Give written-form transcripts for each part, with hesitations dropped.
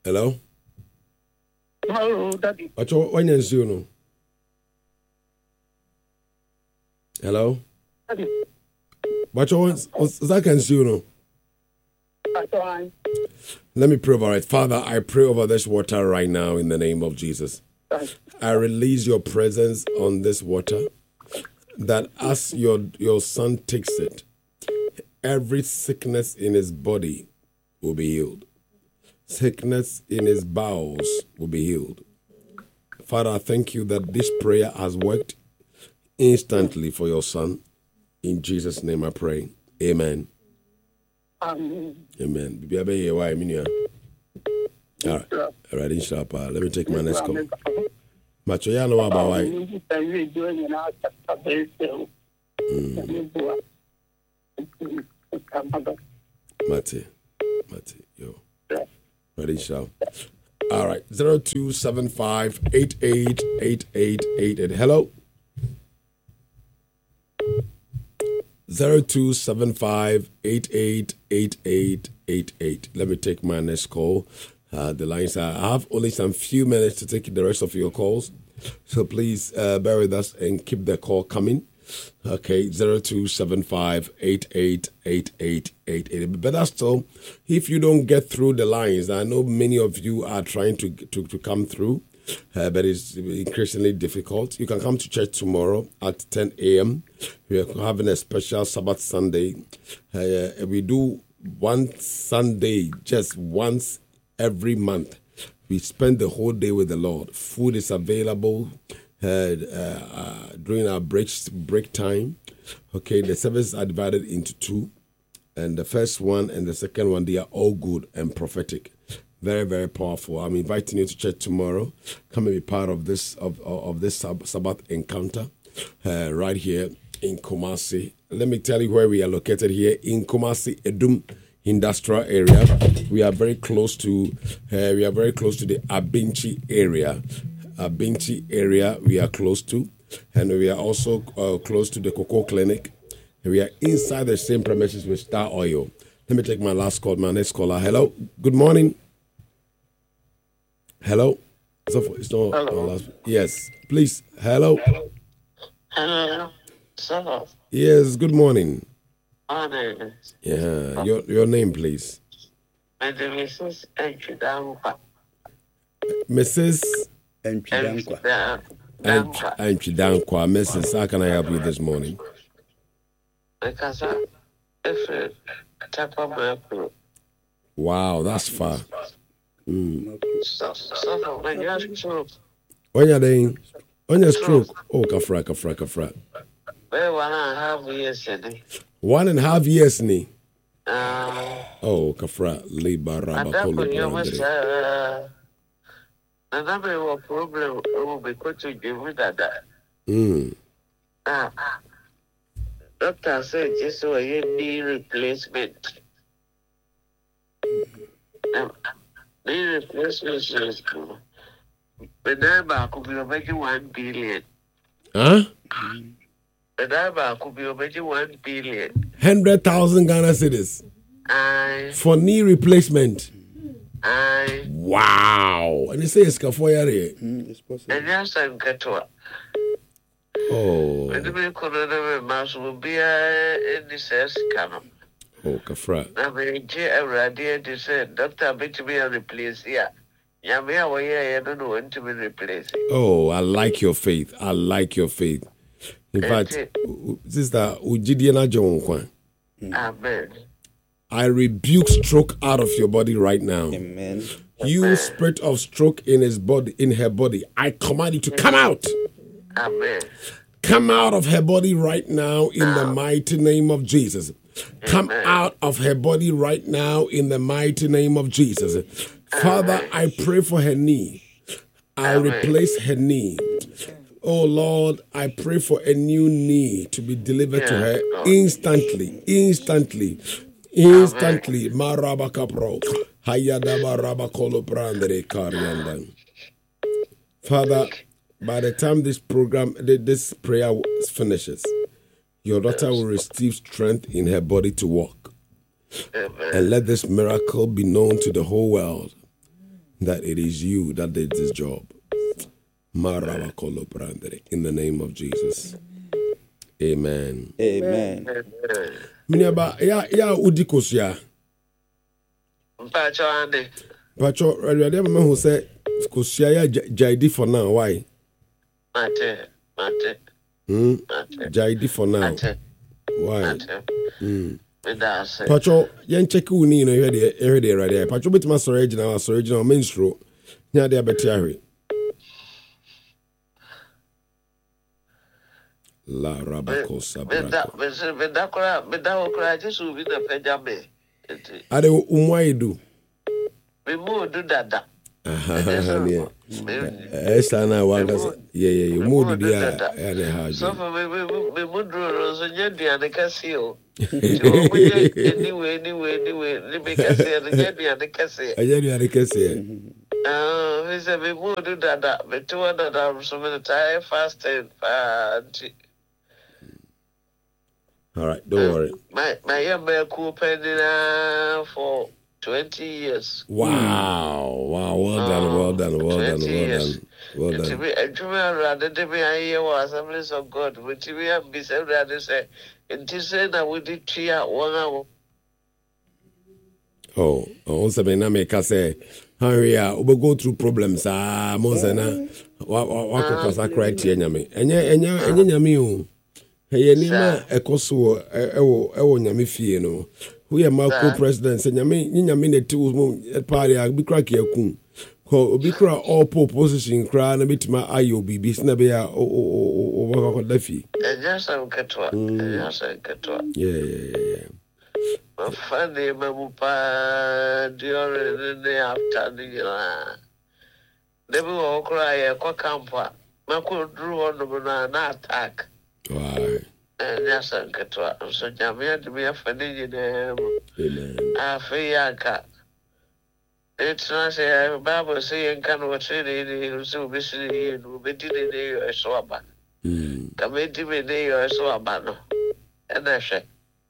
Hello? Hello, Daddy. What's when you see no? Hello? Daddy. What's that can see no? Let me pray over it. Father, I pray over this water right now in the name of Jesus. I release your presence on this water, that as your son takes it, every sickness in his body will be healed. Sickness in his bowels will be healed. Father, I thank you that this prayer has worked instantly for your son. In Jesus' name I pray. Amen. Amen. Amen. All right, inshallah. Let me take my next call. Macho ya no about why. Mate, yo. Right, inshallah. All right, 0275888888. Hello. 0275888888. Let me take my next call. The lines are, I have only some few minutes to take the rest of your calls. So please bear with us and keep the call coming. Okay, 0275888888. Better still, if you don't get through the lines, I know many of you are trying to come through, but it's increasingly difficult. You can come to church tomorrow at 10 a.m. We are having a special Sabbath Sunday. We do one Sunday, just once every month. We spend the whole day with the Lord. Food is available during our break time. Okay, the services are divided into two, and the first one and the second one, they are all good and prophetic. Very, very powerful. I'm inviting you to church tomorrow. Come and be part of this of this Sabbath encounter right here in Kumasi. Let me tell you where we are located here in Kumasi, Edum Industrial Area. We are very close to the Abinchi area. Abinchi area we are close to, and we are also close to the Cocoa Clinic. We are inside the same premises with Star Oil. Let me take my last call, my next caller. Hello, good morning. Hello. It's not Hello. last. Yes, please. Hello. Hello. Sir. Yes, good morning. Morning. Yeah, your name, please. My name is Mrs. Enchidankwa. Mrs. Enchidankwa. Mrs. How can I help you this morning? Because if wow, that's far. So when you have stroke. When you're doing, on your stroke. Oh, kafra. Well, 1.5 years. 1.5 years, ni. Oh, kafra. Liba raba kolo brandere. And that may have a problem. Will be put to give with that. Doctor said just so a knee replacement. Knee replacement is cool. But now could be making 1 billion. Huh? But now could be making 1 billion. 100,000 Ghana cedis. For knee replacement. Wow. And they say it's Kafoyare. It's possible. And yes, I'm Katua. Oh. When the Corona Mass will be in this canon. Oh, Kafra. I mean, Radia said, Doctor, bet me a replace here. Yamia, I don't know when to be replaced. Oh, I like your faith. In fact, Sister Ujidiana Jonkwa. Amen. I rebuke stroke out of your body right now. Amen. You spirit of stroke in her body, I command you to come out. Amen. Come out of her body right now in the mighty name of Jesus. Come out of her body right now in the mighty name of Jesus. Father, I pray for her knee. I replace her knee. Oh Lord, I pray for a new knee to be delivered to her instantly. Maraba kapro. Hayadaba rabakolo brandere karianda. Father, by the time this prayer finishes, your daughter will receive strength in her body to walk. And let this miracle be known to the whole world. that it is you that did this job. In the name of Jesus. Amen. Amen. Miniaba, ya udikosia. Mpacho ande. Pacho, ready am who say kosia ya jaidi for now. Why? Mate. Jaidi for now. Mate. Why? Medase. Pacho, yen check you ni no ready ready. Pacho bit my original menstro. Nya dia betiare. La rabakosa brako. Medakora Jesu bi na pejame. Ade umwaidu. Me mo do dada. Yeah. Sana wanga yeah mood dia ene haji. So for me mood so nydia ne kase o. Anyway, me kase ne nydia ne kase. Nydia ne kase. Me say me mood do dada, me to dada so me tie fasting. All right, don't worry. My young cool pending for 20 years. Wow, well done. To be a dreamer rather than me, I hear was Assemblies of God. Which we have been said rather say, and to say that we did 3 hours. Oh, Sabina make us say, Harry, we go through problems. Monsana, what cause I cried to Yami. And Yami, hey, Nima, a coso, Yami Fee, no. We are Marco president, and Yamin, 2 party, I'll be cracky a coon. Be cry all position, cry and a bit my IOB, Bisnabia, or Leffy. And yes, I'm Catua. Yeah. Funny, Mamupa, during the afternoon. They will all cry a quacampa. Mako drew on the attack. Why? And yes, I'm Catua. So Jamia to be a funny in them. Amen. I feel it's not say Bible saying can watch it so busy in Betty a swabber. Committee with a swabber. And I say,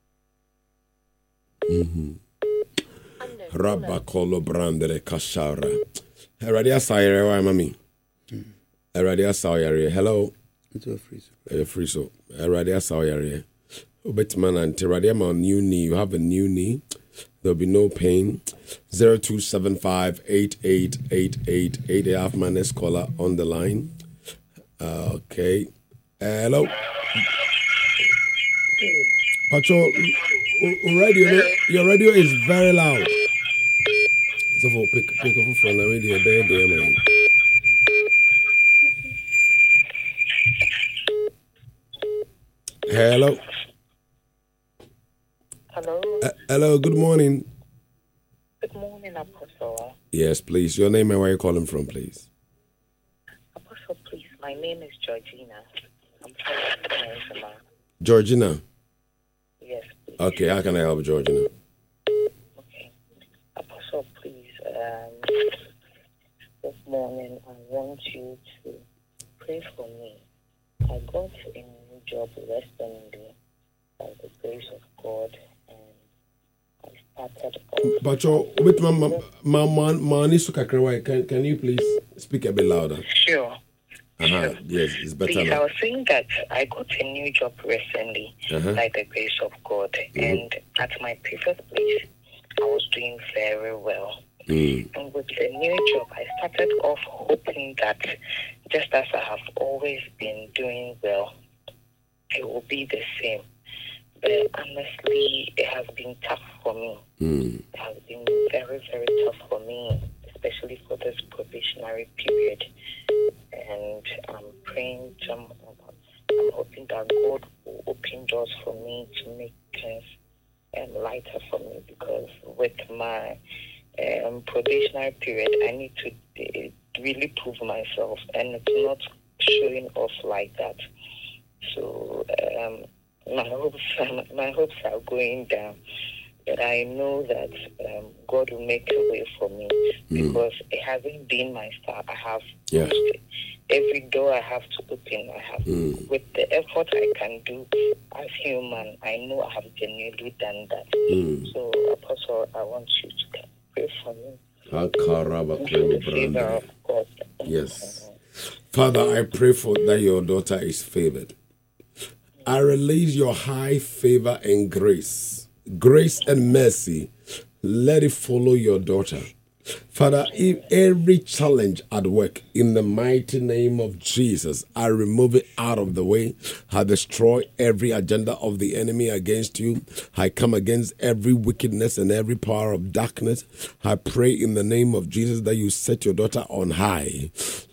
Rabakolo Brandere Kashara. Eradia Sayre, why, mammy? Eradia Sayre, hello. It's a free. Free so. Eradia Sayre. Obetman and Teradiam on new knee. You have a new knee. There'll be no pain. 0275-8888. I have my next caller on the line. Okay. Hello. Patrol, your radio is very loud. So for pick up from the radio, there, man. Hello. Hello. Hello, good morning. Good morning, Apostle. Yes, please. Your name and where you're calling from, please. Apostle, please. My name is Georgina. I'm calling from Ghana. Georgina. Yes, please. Okay, how can I help Georgina? Okay. Apostle, please. This morning, I want you to pray for me. I got a new job recently by the grace of God. But with my can you please speak a bit louder? Sure. Yes, it's better Please, now. I was saying that I got a new job recently by the grace of God, and at my previous place, I was doing very well. And with the new job, I started off hoping that just as I have always been doing well, it will be the same. But honestly, it has been tough for me. It has been very, very tough for me, especially for this probationary period. And I'm praying, I'm hoping that God will open doors for me to make things lighter for me, because with my probationary period, I need to really prove myself, and it's not showing off like that. So my hopes are going down, but I know that God will make a way for me, because it hasn't been my style. I have every door I have to open. I have with the effort I can do as human. I know I have genuinely done that. So, Apostle, I want you to pray for me Yes. Father, I pray for that your daughter is favored. I release your high favor and grace and mercy. Let it follow your daughter. Father, if every challenge at work, in the mighty name of Jesus, I remove it out of the way. I destroy every agenda of the enemy against you. I come against every wickedness and every power of darkness. I pray in the name of Jesus that you set your daughter on high.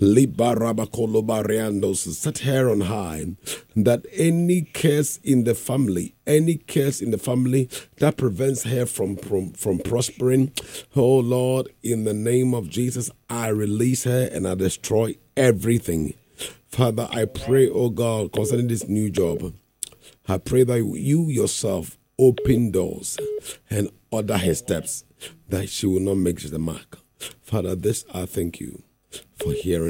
Set her on high. That any curse in the family, that prevents her from prospering, oh Lord, in the name of Jesus, I release her and I destroy everything. Father, I pray, oh God, concerning this new job, I pray that you yourself open doors and order her steps, that she will not make the mark. Father, this I thank you for hearing